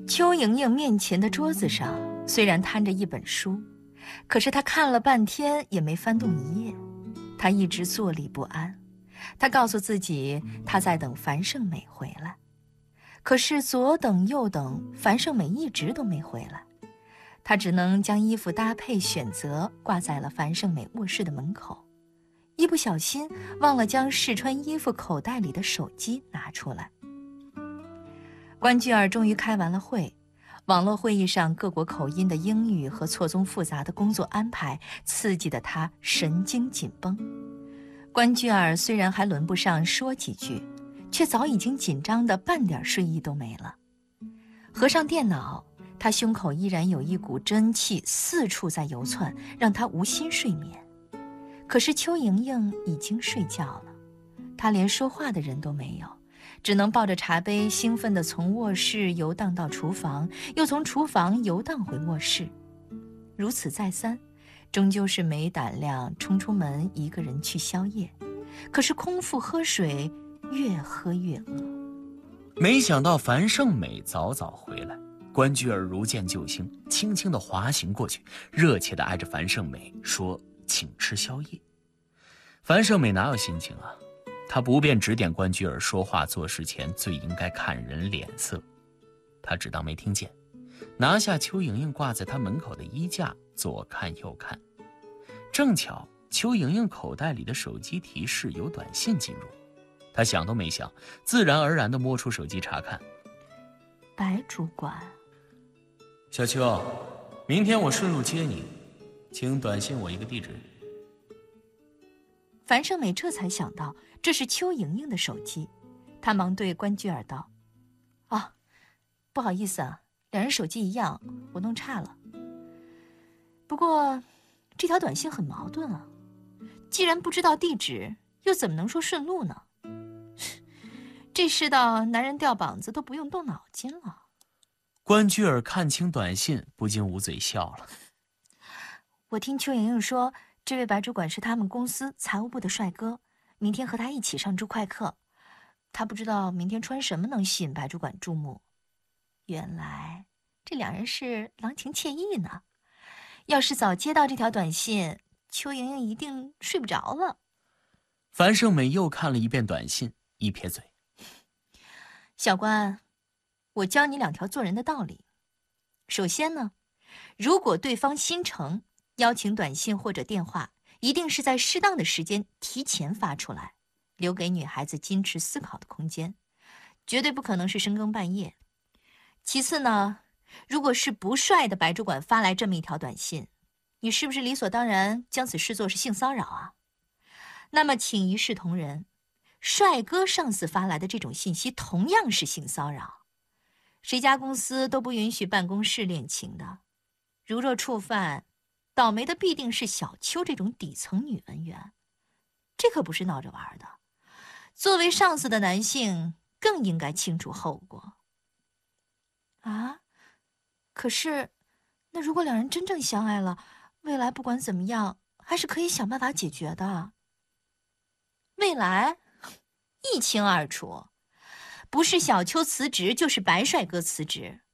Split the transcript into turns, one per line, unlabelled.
邱莹莹面前的桌子上虽然摊着一本书，可是她看了半天也没翻动一页。她一直坐立不安，她告诉自己她在等樊胜美回来。可是左等右等，樊胜美一直都没回来。她只能将衣服搭配选择挂在了樊胜美卧室的门口，一不小心忘了将试穿衣服口袋里的手机拿出来。关雎尔终于开完了会，网络会议上各国口音的英语和错综复杂的工作安排刺激得他神经紧绷。关雎尔虽然还轮不上说几句，却早已经紧张得半点睡意都没了。合上电脑，他胸口依然有一股真气四处在游窜，让他无心睡眠。可是邱莹莹已经睡觉了，她连说话的人都没有，只能抱着茶杯兴奋地从卧室游荡到厨房，又从厨房游荡回卧室。如此再三，终究是没胆量冲出门一个人去宵夜。可是空腹喝水，越喝越饿。
没想到樊胜美早早回来，关雎尔如见救星，轻轻地滑行过去，热切地挨着樊胜美说请吃宵夜。樊胜美哪有心情啊？他不便指点关雎尔说话做事前最应该看人脸色，他只当没听见，拿下邱莹莹挂在他门口的衣架，左看右看。正巧邱莹莹口袋里的手机提示有短信进入，他想都没想，自然而然地摸出手机查看。
白主管，
小邱，明天我顺路接你，请短信我一个地址。
樊胜美这才想到这是邱莹莹的手机，她忙对关雎尔道：“啊，不好意思啊，两人手机一样，我弄差了。不过这条短信很矛盾啊，既然不知道地址，又怎么能说顺路呢？这世道男人掉膀子都不用动脑筋了。”
关雎尔看清短信，不禁捂嘴笑了。
我听邱莹莹说，这位白主管是他们公司财务部的帅哥，明天和他一起上朱快客。他不知道明天穿什么能吸引白主管注目。原来这两人是郎情妾意呢。要是早接到这条短信，邱莹莹一定睡不着了。
樊胜美又看了一遍短信，一撇嘴：“
小关，我教你两条做人的道理。首先呢，如果对方心诚，邀请短信或者电话，一定是在适当的时间提前发出来，留给女孩子矜持思考的空间，绝对不可能是深更半夜。其次呢，如果是不帅的白主管发来这么一条短信，你是不是理所当然将此视作是性骚扰啊？那么请一视同仁，帅哥上司发来的这种信息同样是性骚扰。谁家公司都不允许办公室恋情的，如若触犯，倒霉的必定是小邱这种底层女文员，这可不是闹着玩的。作为上司的男性更应该清楚后果。啊，可是，那如果两人真正相爱了，未来不管怎么样，还是可以想办法解决的。未来，一清二楚，不是小邱辞职，就是白帅哥辞职。